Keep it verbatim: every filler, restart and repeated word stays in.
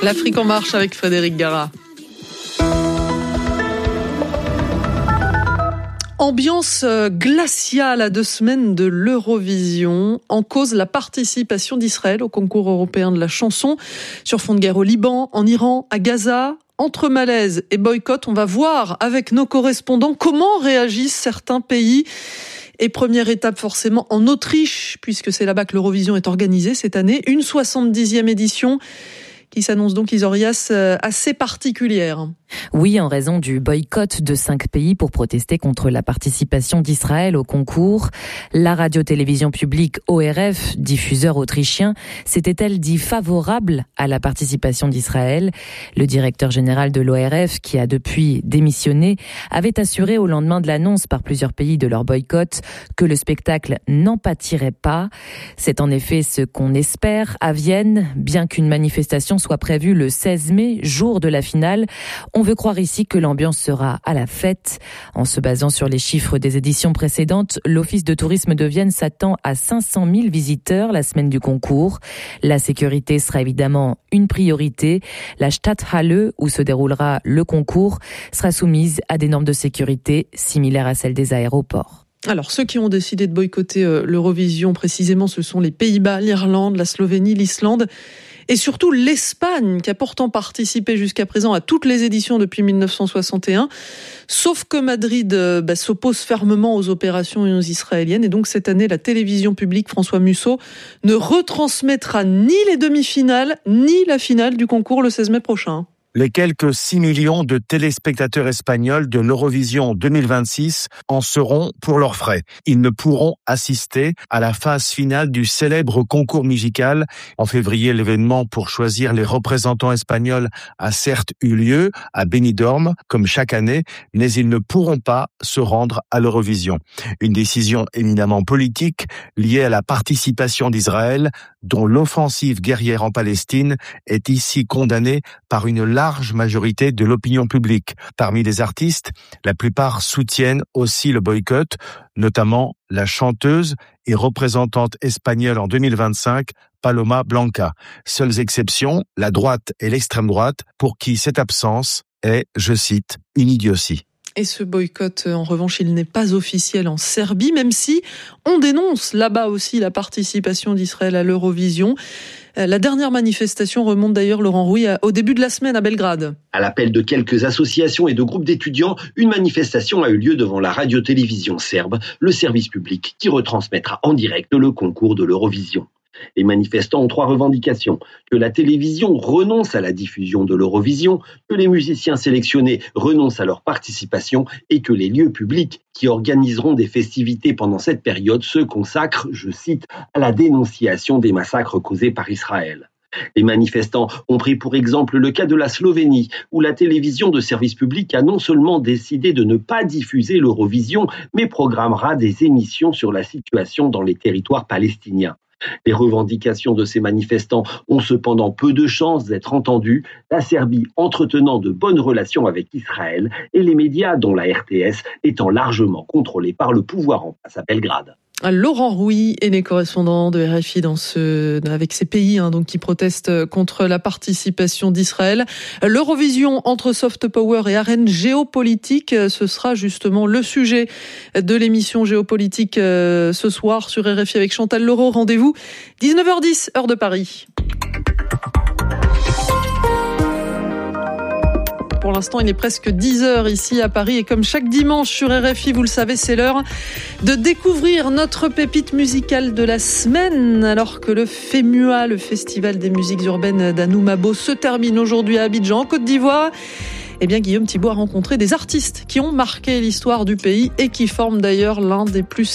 L'Afrique en marche avec Frédéric Gara. Ambiance glaciale à deux semaines de l'Eurovision. En cause, la participation d'Israël au concours européen de la chanson. Sur fond de guerre au Liban, en Iran, à Gaza. Entre malaise et boycott, on va voir avec nos correspondants comment réagissent certains pays. Et première étape forcément en Autriche, puisque c'est là-bas que l'Eurovision est organisée cette année. Une soixante-dixième édition qui s'annonce donc, Isorias, assez particulière. Oui, en raison du boycott de cinq pays pour protester contre la participation d'Israël au concours. La radio-télévision publique O R F, diffuseur autrichien, s'était-elle dit favorable à la participation d'Israël. Le directeur général de l'O R F, qui a depuis démissionné, avait assuré au lendemain de l'annonce par plusieurs pays de leur boycott que le spectacle n'en pâtirait pas. C'est en effet ce qu'on espère à Vienne, bien qu'une manifestation soit prévue le seize mai, jour de la finale. On veut croire ici que l'ambiance sera à la fête. En se basant sur les chiffres des éditions précédentes, l'Office de tourisme de Vienne s'attend à cinq cent mille visiteurs la semaine du concours. La sécurité sera évidemment une priorité. La Stadthalle, où se déroulera le concours, sera soumise à des normes de sécurité similaires à celles des aéroports. Alors, ceux qui ont décidé de boycotter l'Eurovision, précisément, ce sont les Pays-Bas, l'Irlande, la Slovénie, l'Islande et surtout l'Espagne, qui a pourtant participé jusqu'à présent à toutes les éditions depuis dix-neuf cent soixante et un. Sauf que Madrid bah, s'oppose fermement aux opérations israéliennes. Et donc, cette année, la télévision publique, François Musso, ne retransmettra ni les demi-finales, ni la finale du concours le seize mai prochain. Les quelques six millions de téléspectateurs espagnols de l'Eurovision deux mille vingt-six en seront pour leurs frais. Ils ne pourront assister à la phase finale du célèbre concours musical. En février, l'événement pour choisir les représentants espagnols a certes eu lieu à Benidorm, comme chaque année, mais ils ne pourront pas se rendre à l'Eurovision. Une décision éminemment politique liée à la participation d'Israël, dont l'offensive guerrière en Palestine est ici condamnée par une large majorité de l'opinion publique. Parmi les artistes, la plupart soutiennent aussi le boycott, notamment la chanteuse et représentante espagnole en deux mille vingt-cinq, Paloma Blanca. Seules exceptions, la droite et l'extrême droite, pour qui cette absence est, je cite, une idiotie. Et ce boycott, en revanche, il n'est pas officiel en Serbie, même si on dénonce là-bas aussi la participation d'Israël à l'Eurovision. La dernière manifestation remonte d'ailleurs, Laurent Rouy, au début de la semaine à Belgrade. À l'appel de quelques associations et de groupes d'étudiants, une manifestation a eu lieu devant la radio-télévision serbe, le service public qui retransmettra en direct le concours de l'Eurovision. Les manifestants ont trois revendications: que la télévision renonce à la diffusion de l'Eurovision, que les musiciens sélectionnés renoncent à leur participation et que les lieux publics qui organiseront des festivités pendant cette période se consacrent, je cite, à la dénonciation des massacres causés par Israël. Les manifestants ont pris pour exemple le cas de la Slovénie, où la télévision de service public a non seulement décidé de ne pas diffuser l'Eurovision, mais programmera des émissions sur la situation dans les territoires palestiniens. Les revendications de ces manifestants ont cependant peu de chances d'être entendues, la Serbie entretenant de bonnes relations avec Israël et les médias, dont la R T S, étant largement contrôlés par le pouvoir en place à Belgrade. Laurent Rouy et les correspondants de R F I dans ce, avec ces pays hein, donc qui protestent contre la participation d'Israël. L'Eurovision entre soft power et arène géopolitique, ce sera justement le sujet de l'émission géopolitique ce soir sur R F I avec Chantal Leroux. Rendez-vous dix-neuf heures dix, heure de Paris. Pour l'instant, il est presque dix heures ici à Paris et comme chaque dimanche sur R F I, vous le savez, c'est l'heure de découvrir notre pépite musicale de la semaine. Alors que le FEMUA, le Festival des musiques urbaines d'Anoumabo, se termine aujourd'hui à Abidjan, en Côte d'Ivoire. Eh bien, Guillaume Thibault a rencontré des artistes qui ont marqué l'histoire du pays et qui forment d'ailleurs l'un des plus